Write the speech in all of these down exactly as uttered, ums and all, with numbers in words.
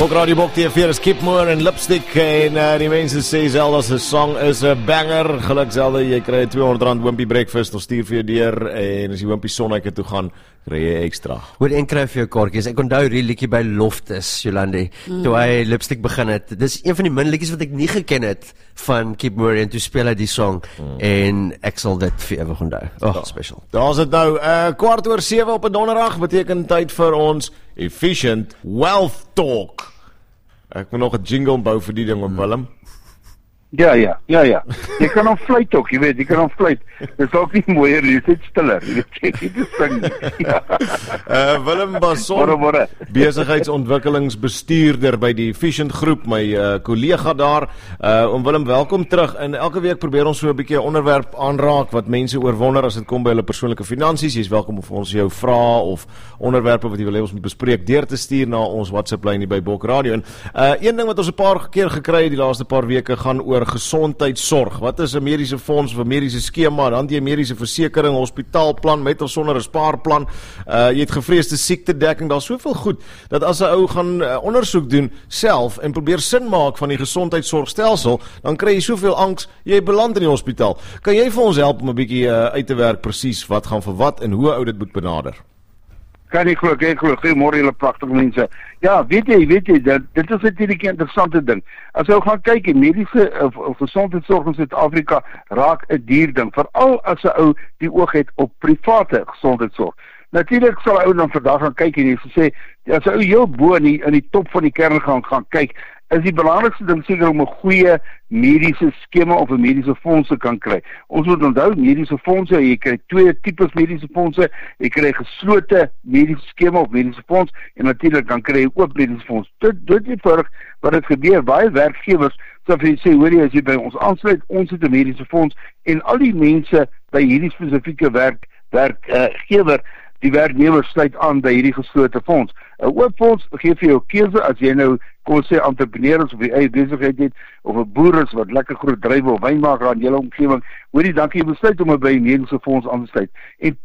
Bok Radio Bok T V is Kip Moore en Lipstick en uh, die mense sê Zelda se song is 'n banger. Geluk Zelda, jy kry 'n tweehonderd rand Wimpy breakfast, ons stuur vir jou deur en as jy Wimpy Sonneke toe gaan, kry jy ekstra. Hoor en kry vir jou kaartjies. Ek onthou die liedjie by Loftus, Jolande, mm. toe hy Lipstick begin het. Dis een van die min liedjies wat ek nie geken het van Kip Moore en toe speel hy die song mm. en ek sal dit vir ewig onthou. Oh, ja. Special. Daar's dit nou, uh, kwart oor sewe op 'n donderdag, beteken tyd vir ons Efficient Wealth Talk. Ek moet nog 'n jingle bou vir die ding op Willem. Ja, ja, ja, ja. Jy kan hom fluit ook, jy weet, jy kan hom fluit. Dit is ook nie mooier, jy sit stiller. Jy weet, jy nie te sing. Ja. Uh, Willem Basson, besigheidsontwikkelingsbestuurder by die Efficient Groep, my uh, kollega daar. Uh, om Willem, welkom terug. En elke week probeer ons so 'n bietjie 'n onderwerp aanraak wat mense oorwonder as dit kom by hulle persoonlike finansies. Jy's welkom om vir ons jou vrae of onderwerpe wat jy wil hê ons moet bespreek deur te stuur na ons WhatsApp lyn hier by Bok Radio. En uh, een ding wat ons 'n paar keer gekry het die laaste paar weke gaan oor gesondheidsorg. Wat is 'n mediese fonds of 'n mediese skema, dan die mediese versekering, hospitaalplan met of sonder 'n spaarplan. Uh, jy het gevreesde siektedekking, daar's soveel goed dat as 'n ou gaan uh, ondersoek doen self en probeer sin maak van die gesondheidsorgstelsel, dan kry jy soveel angs, jy beland in die hospitaal. Kan jy vir ons help om 'n bietjie uh, uit te werk presies wat gaan vir wat en hoe ou dit moet benader? Kan ek glo, ek glo, goeiemôre julle pragtige mense. Ja, weet jy, weet jy, dat, dit is natuurlijk 'n interessante ding. As jy gaan kyk, die mediese of, of gesondheidsorg in Suid-Afrika raak 'n duur ding, veral as 'n ou die oog het op private gesondheidsorg. Natuurlik sal 'n ou dan vandag gaan kyk en jy sê, as 'n ou heel bo in die, in die top van die kern gaan gaan kyk, is die belangrikste ding seker om 'n goeie mediese skema of 'n mediese fonds te kan kry. Ons moet onthou, mediese fondse, jy kry twee tipes mediese fondse, jy kry geslote mediese skema of mediese fonds en natuurlik dan kry jy oop mediese fonds. Dit dit is vir wat dit gebeur, baie werkgewers sal vir jy sê, hoor jy, as jy by ons aansluit, ons het 'n mediese fonds en al die mense by hierdie spesifieke werk werkgewer, uh, die werknemer sluit aan by hierdie geslote fonds. 'n Oop fonds gee vir jou keuse as jy nou kom ons sê entrepreneurs of die eie besigheid het of 'n boer is wat lekker groot drywe of wynmaker aan julle omgewing. Hoorie, dankie, jy besluit om by 'n mediese fonds aan te sluit. En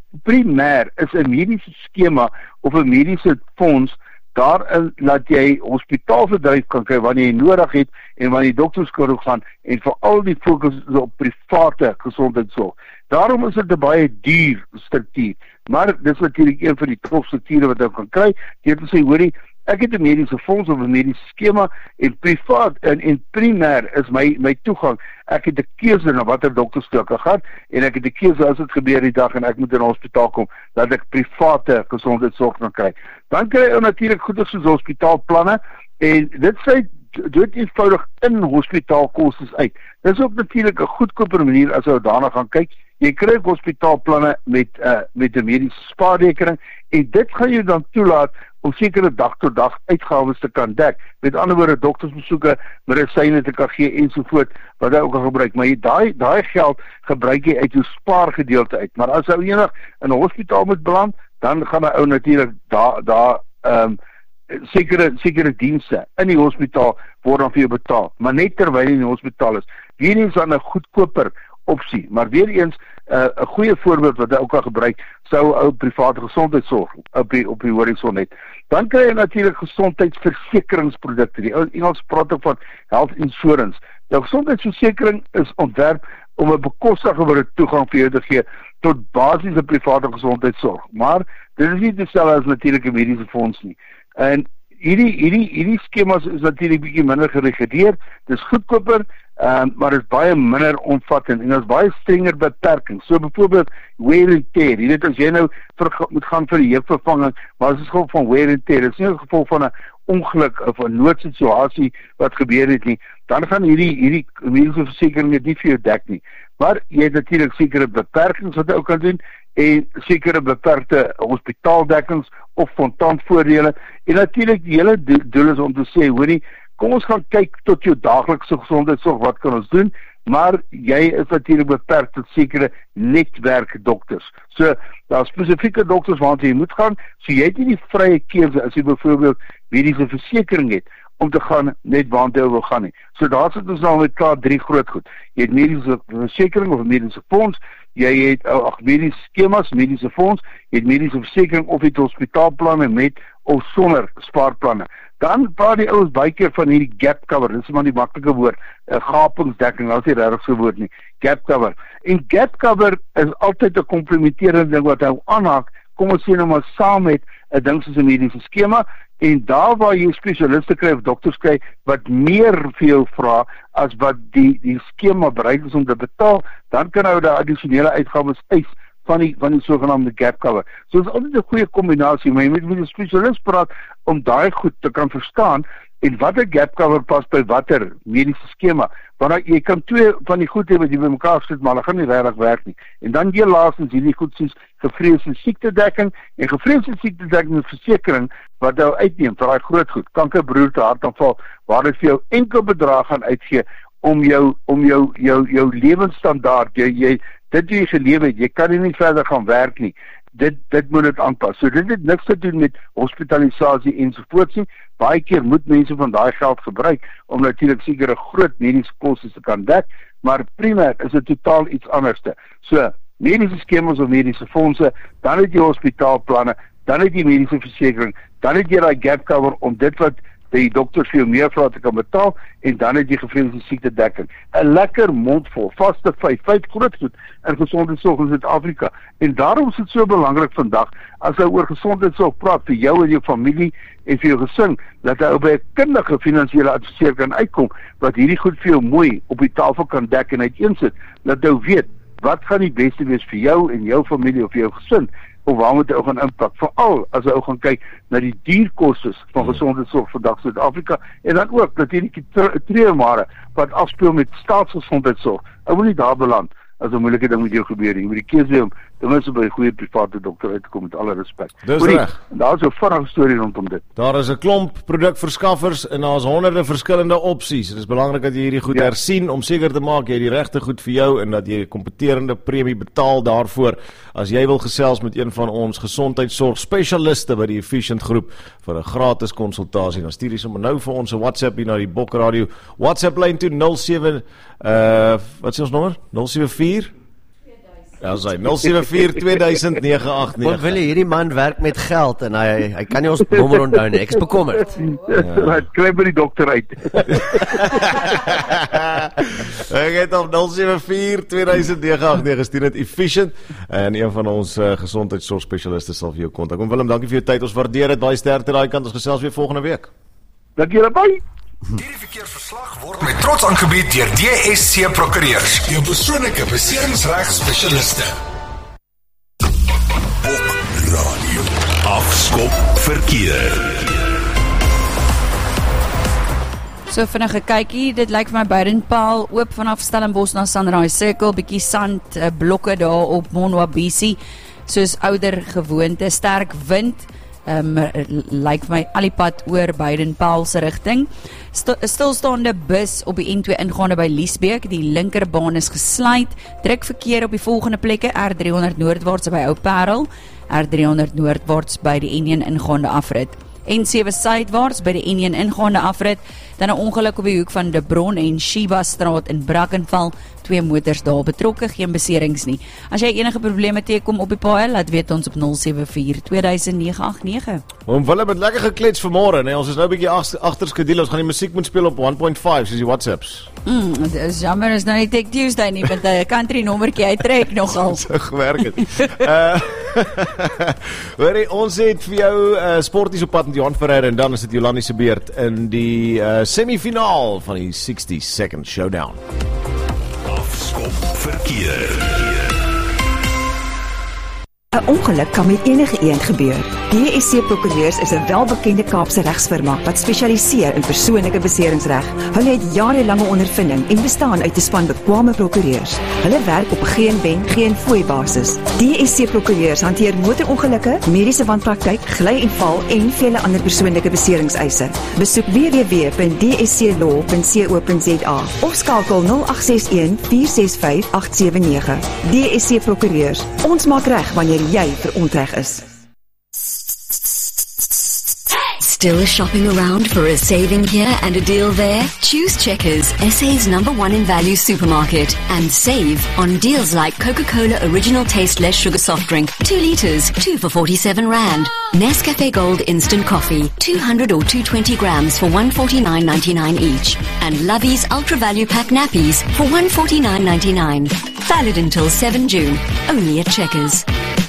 primêr is 'n mediese skema of 'n mediese fonds daarin laat jy hospitaalverdryf kan kry wanneer jy nodig het en wanneer jy dokters kan gaan en veral die fokus is op private gesondheidsorg. Daarom is dit 'n baie duur struktuur, maar dit is natuurlik een van die topstrukture wat jy kan kry. Jy het sê, hoorie, ek het 'n mediese fonds of 'n mediese skema en privaat en en primêr is my my toegang. Ek het 'n keuse na watter dokters toe ek gaan en ek het 'n keuse as dit gebeur die dag en ek moet in 'n hospitaal kom dat ek private gesondheidsorg kan kry. Dan kry jy natuurlik goeie soos hospitaalplanne en dit sê dit eenvoudig in hospitaalkostes uit. Dit is ook natuurlik 'n goedkoper manier as jy daarna gaan kyk. Jy kry hospitaalplanne met uh, met 'n mediese spaarrekening en dit gaan jou dan toelaat om sekere dag tot dag uitgawes te kan dek. Met ander woorde, doktersbesoeke, medisyne te kan gee ensovoort wat jy ook kan gebruik. Maar jy daai daai geld gebruik jy uit jou spaargedeelte uit. Maar as jy enig in 'n hospitaal moet beland, dan gaan 'n ou natuurlik daar daar ehm um, sekere sekere dienste in die hospitaal word dan vir jou betaal. Maar net terwyl jy in die hospitaal is. Weer eens dan 'n goedkoper opsie, maar weer eens 'n uh, 'n goeie voorbeeld wat jy ook kan gebruik, sou ou private gesondheidsorg op die op die horison het. Dan kry jy natuurlik gesondheidsversekeringsprodukte. Die Engels praat ook van health insurance. Nou gesondheidsversekering is ontwerp om 'n bekostigbare toegang vir jou te gee tot basiese private gesondheidsorg. Maar dit is nie dieselfde as natuurlik 'n mediese fonds nie. En hierdie hierdie hierdie skemas is natuurlik bietjie minder gereguleer. Dit is goedkoper, um, maar dit is baie minder omvattend en daar is baie strenger beperkings. So byvoorbeeld wear and tear. Jy weet as jy nou vir, moet gaan vir 'n heupvervanging, maar as dit gevolg van wear and tear, dit is nie 'n gevolg van 'n ongeluk of 'n noodsituasie wat gebeur het nie, dan gaan hierdie hierdie mediese versekering dit nie vir jou dek nie. Maar jy het natuurlik sekere beperkings wat jy ook kan doen en sekere beperkte hospitaaldekkings of fontantvoordele en natuurlik die hele do doel is om te sê, hoorie, kom ons gaan kyk tot jou daaglikse gesondheidsorg, wat kan ons doen, maar jy is natuurlik beperk tot sekere netwerkdokters. So, daar is spesifieke dokters waartoe jy moet gaan, so jy het nie die vrye keuse as jy byvoorbeeld mediese versekering het om te gaan net waartoe jy wil gaan nie. So daar sit ons nou met klaar drie groot goed. Jy het mediese versekering of 'n mediese fonds, jy het ag mediese skemas, mediese fonds, jy het mediese versekering of jy het hospitaalplanne met of sonder spaarplanne. Dan praat die ouens baie keer van hierdie gap cover, dis maar die maklike woord, uh, gapingsdekking, dat is nie regtig so woord nie, gap cover. En gap cover is altyd 'n komplementerende ding wat hy aanhaak, kom ons sê nou maar saam met 'n ding soos 'n mediese skema, en daar waar jy spesialiste kry of dokters kry wat meer vir jou vra as wat die die skema bereid is om te betaal, dan kan hy daai addisionele uitgawes eis van die van die sogenaamde gap cover. So dit is altyd 'n goeie kombinasie, maar jy moet met 'n spesialis praat om daai goed te kan verstaan en watter gap cover pas by watter mediese skema. Want jy kan twee van die goed hê wat jy bymekaar sit, maar hulle gaan nie regtig werk nie. En dan jy laastens hierdie goed soos gevreesde siektedekking en gevreesde siektedekking met versekering wat nou uitneem vir daai groot goed, kanker, beroerte, hartaanval, waar dit vir jou enkel bedrag gaan uitgee om jou om jou jou jou lewensstandaard, jy jy dit jy gelewe het, jy kan nie verder gaan werk nie. Dit dit moet dit aanpas. So dit het niks te doen met hospitalisasie ensovoorts nie. Baie keer moet mense van daai geld gebruik om natuurlik sekere groot mediese kostes te kan dek, maar primêr is dit totaal iets anderste. So mediese skemas of mediese fondse, dan het jy hospitaalplanne, dan het jy mediese versekering, dan het jy daai gap cover om dit wat die dokters vir jou meer vra te kan betaal, en dan het jy gevreesde siektedekking. 'n Lekker mondvol, vaste vyf, vyf groot goed in gesondheidsorg in Suid-Afrika. En daarom is dit so belangrik vandag, as jy oor gesondheidsorg praat vir jou en jou familie en vir jou gesin, dat jy by 'n kundige finansiële adviseur kan uitkom, wat hierdie goed vir jou mooi op die tafel kan dek en uiteensit, dat jy weet, wat gaan die beste wees vir jou en jou familie of vir jou gesin, of waar moet jy ook gaan impak, veral as jy ook gaan kyk na die duurkostes van gesondheidsorg vandag in Suid-Afrika, en dan ook dat hierdie treurmare wat afspeel met staatsgesondheidsorg, ek wil nie daar beland as 'n moeilike ding met jou gebeur nie. Jy moet die keuse hê om ten minste by 'n goeie private dokter uit te kom, met alle respek. Dis reg. Daar is 'n vinnige storie rondom dit. Daar is 'n klomp produkverskaffers en daar's honderde verskillende opsies. Dit is belangrik dat jy hierdie goed ja. hersien om seker te maak jy het die regte goed vir jou en dat jy 'n kompeterende premie betaal daarvoor. As jy wil gesels met een van ons gesondheidsorg spesialiste by die Efficient groep vir 'n gratis konsultasie, dan stuur jy sommer nou vir ons 'n WhatsApp hier na die Bok Radio WhatsApp lyn toe nul sewe uh wat is ons nommer? nul sewe vier Ja, sy nul sewe vier twee duisend nege agt nege. Want wil jy, hierdie man werk met geld en hy hy kan nie ons nommer onthou nie. Ek is bekommerd. Hy kry by die dokter uit. Ek het op nul sewe vier twee duisend nege agt nege stuur dit Efficient en een van ons uh, gesondheidsorgspesialiste sal vir jou kontak. Kom Willem, dankie vir jou tyd. Ons waardeer dit. Baie sterkte daai kant. Ons gesels weer volgende week. Dankie julle baie. Hierdie verkeersverslag word met trots aangebied deur D S C Prokureurs, jou persoonlike beseringsregspesialiste. Bok Radio. Afskop verkeer. So vinnige kykie, dit lyk vir my Berenpaal oop vanaf Stellenbosch na Sunrise Circle, bietjie sand, uh, blokke daar op Monwabisi, soos ouder gewoonte, sterk wind. Um, lyk vir my al die pad oor Berenpaal se rigting. St- stilstaande bus op die N twee ingaande by Liesbeek, die linkerbaan is gesluit. Druk verkeer op die volgende plekke: R driehonderd noordwaarts by Ou Parel, R driehonderd noordwaarts by die N een ingaande afrit, N sewe suidwaarts by die N een ingaande afrit, dan 'n ongeluk op die hoek van De Bron en Sheba straat in Brackenfell, twee motors daar betrokke, geen beserings nie. As jy enige probleme teekom op die paai, laat weet ons op nul sewe vier twee duisend nege agt nege. Oom Willem het lekker geklets vanmôre, nee, ons is nou 'n bietjie agter skedule. Ons gaan die musiek moet speel op one point five soos die WhatsApps. Mm, dit is jammer, is nou nie Tech Tuesday nie, want 'n country nommertjie uittrek nogal. So gewerk het. uh, Hoorie, ons het vir jou uh, sporties op pad met Johan Ferreira en dan is dit Jolandi se beurt in die uh, semifinaal van die sixty second showdown. Afskop verkeer. 'n Ongeluk kan met enige iemand gebeur. D S C Prokureurs is 'n welbekende Kaapse regsfirma wat spesialiseer in persoonlike beseringsreg. Hulle het jarelange ondervinding en bestaan uit 'n span bekwame prokureurs. Hulle werk op 'n geen wen, geen fooi basis. D S C Prokureurs hanteer motorongelukke, mediese wanpraktyk, gly en val en vele ander persoonlike beseringseise. Besoek w w w punt d s c law punt co punt z a of skakel nul agt ses een vier ses vyf agt sewe nege. D S C Prokureurs. Ons maak reg wanneer jy verontreg is. Still shopping around for a saving here and a deal there? Choose Checkers, S A's number one in value supermarket, and save on deals like Coca-Cola Original Taste Less Sugar Soft Drink, two litres, two for forty-seven rand. Nescafe Gold Instant Coffee, two hundred or two hundred twenty grams for one forty-nine ninety-nine each. And Lovey's Ultra Value Pack Nappies for one forty-nine ninety-nine. Valid until seventh of June, only at Checkers.